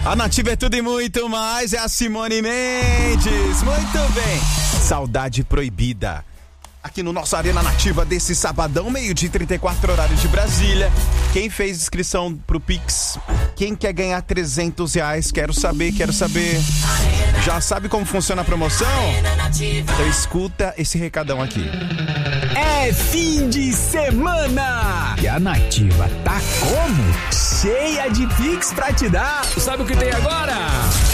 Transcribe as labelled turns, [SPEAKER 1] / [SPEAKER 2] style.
[SPEAKER 1] A Nativa é tudo e muito mais, é a Simone Mendes. Muito bem. Saudade Proibida. Aqui no nosso Arena Nativa desse sabadão, 12h34, horário de Brasília. Quem fez inscrição pro Pix? Quem quer ganhar R$300? Quero saber. Já sabe como funciona a promoção? Então escuta esse recadão aqui.
[SPEAKER 2] É fim de semana! E a Nativa tá como? Cheia de Pix pra te dar! Sabe o que tem agora?